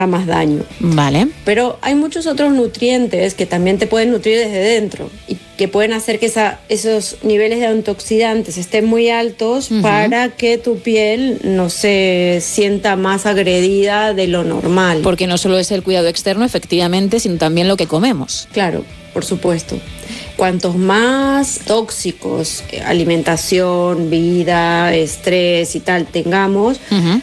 más daño. Vale. Pero hay muchos otros nutrientes que también te pueden nutrir desde dentro y que pueden hacer que esos niveles de antioxidantes estén muy altos para que tu piel no se sienta más agredida de lo normal. Porque no solo es el cuidado externo, efectivamente, sino también lo que comemos. Claro, por supuesto. Cuantos más tóxicos, alimentación, vida, estrés y tal tengamos,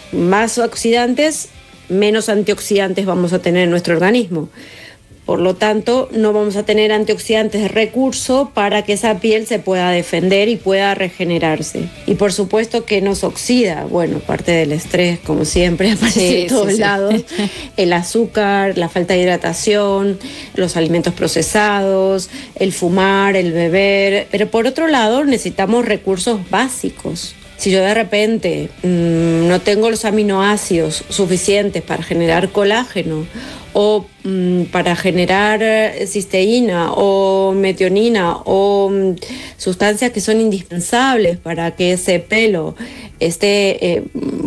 más oxidantes, menos antioxidantes vamos a tener en nuestro organismo. Por lo tanto, no vamos a tener antioxidantes de recurso para que esa piel se pueda defender y pueda regenerarse. Y por supuesto que nos oxida, bueno, parte del estrés, como siempre, aparece en todos lados. El azúcar, la falta de hidratación, los alimentos procesados, el fumar, el beber. Pero por otro lado, necesitamos recursos básicos. Si yo de repente no tengo los aminoácidos suficientes para generar colágeno o para generar cisteína o metionina o sustancias que son indispensables para que ese pelo esté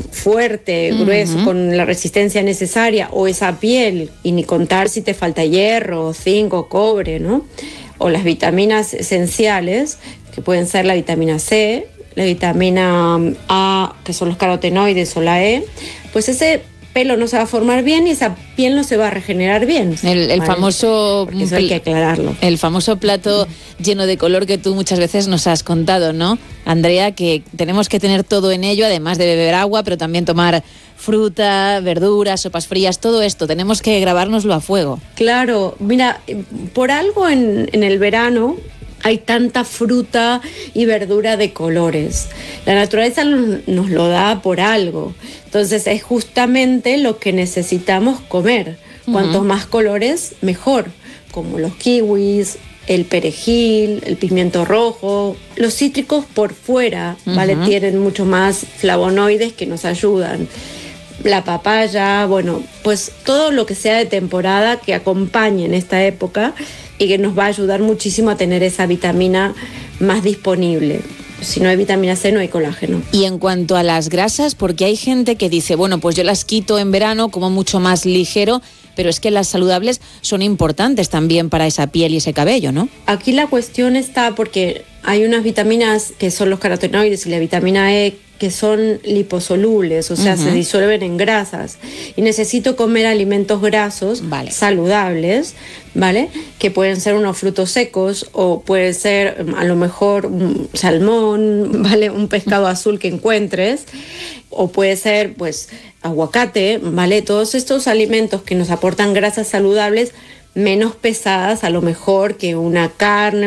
fuerte, grueso, con la resistencia necesaria, o esa piel, y ni contar si te falta hierro, zinc, cobre, ¿no? O las vitaminas esenciales, que pueden ser la vitamina C, la vitamina A, que son los carotenoides, o la E, pues ese pelo no se va a formar bien y esa piel no se va a regenerar bien. El famoso... Porque eso hay que aclararlo. El famoso plato lleno de color que tú muchas veces nos has contado, ¿no, Andrea? Que tenemos que tener todo en ello, además de beber agua, pero también tomar fruta, verduras, sopas frías, todo esto. Tenemos que grabárnoslo a fuego. Claro, mira, por algo en el verano hay tanta fruta y verdura de colores. La naturaleza nos lo da por algo. Entonces es justamente lo que necesitamos comer. Cuantos más colores, mejor. Como los kiwis, el perejil, el pimiento rojo. Los cítricos por fuera, ¿vale? Tienen mucho más flavonoides que nos ayudan. La papaya, bueno, pues todo lo que sea de temporada que acompañe en esta época y que nos va a ayudar muchísimo a tener esa vitamina más disponible. Si no hay vitamina C, no hay colágeno. Y en cuanto a las grasas, porque hay gente que dice, bueno, pues yo las quito en verano, como mucho más ligero, pero es que las saludables son importantes también para esa piel y ese cabello, ¿no? Aquí la cuestión está porque hay unas vitaminas que son los carotenoides y la vitamina E, que son liposolubles, o sea, se disuelven en grasas. Y necesito comer alimentos grasos, saludables, ¿vale? Que pueden ser unos frutos secos o puede ser a lo mejor un salmón, ¿vale? Un pescado azul que encuentres, o puede ser pues aguacate, ¿vale? Todos estos alimentos que nos aportan grasas saludables menos pesadas a lo mejor que una carne,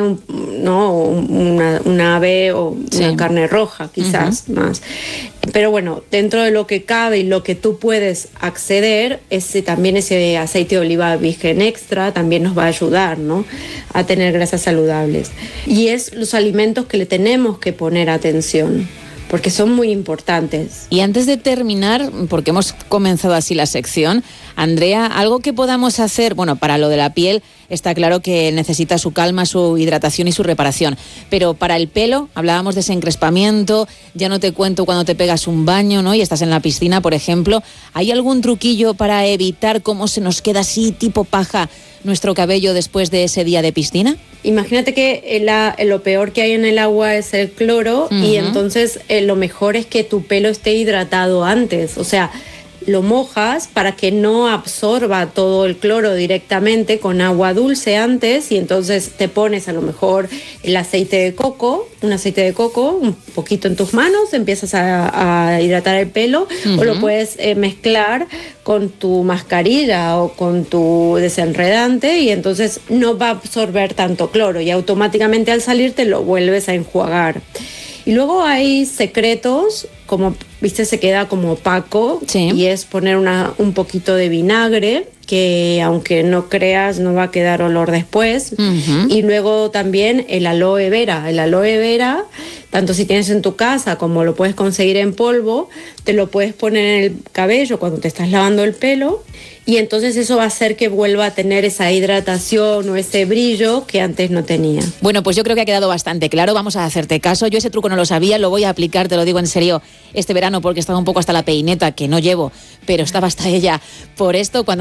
una ave o una carne roja quizás más. Pero bueno, dentro de lo que cabe y lo que tú puedes acceder, también ese aceite de oliva virgen extra también nos va a ayudar, ¿no?, a tener grasas saludables. Y es los alimentos que le tenemos que poner atención, porque son muy importantes. Y antes de terminar, porque hemos comenzado así la sección, Andrea, algo que podamos hacer, bueno, para lo de la piel está claro que necesita su calma, su hidratación y su reparación, pero para el pelo, hablábamos de ese encrespamiento, ya no te cuento cuando te pegas un baño, ¿no?, y estás en la piscina, por ejemplo, ¿hay algún truquillo para evitar cómo se nos queda así tipo paja nuestro cabello después de ese día de piscina? Imagínate que lo peor que hay en el agua es el cloro, y entonces lo mejor es que tu pelo esté hidratado antes, o sea, lo mojas para que no absorba todo el cloro directamente con agua dulce antes, y entonces te pones a lo mejor el aceite de coco, un poquito en tus manos, empiezas a hidratar el pelo, o lo puedes mezclar con tu mascarilla o con tu desenredante, y entonces no va a absorber tanto cloro y automáticamente al salir te lo vuelves a enjuagar. Y luego hay secretos, como, viste, se queda como opaco, y es poner un poquito de vinagre, que aunque no creas no va a quedar olor después. Y luego también el aloe vera. El aloe vera, tanto si tienes en tu casa como lo puedes conseguir en polvo, te lo puedes poner en el cabello cuando te estás lavando el pelo, y entonces eso va a hacer que vuelva a tener esa hidratación o ese brillo que antes no tenía. Bueno, pues yo creo que ha quedado bastante claro, vamos a hacerte caso. Yo ese truco no lo sabía, lo voy a aplicar, te lo digo en serio, este verano, porque estaba un poco hasta la peineta, que no llevo, pero estaba hasta ella por esto. Cuando